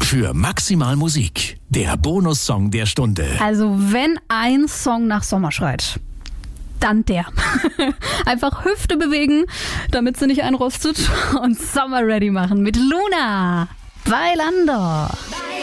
für Maximal Musik, der Bonussong der Stunde. Also wenn ein Song nach Sommer schreit, dann der. Einfach Hüfte bewegen, damit sie nicht einrostet und Summer ready machen mit Luna bei Landor.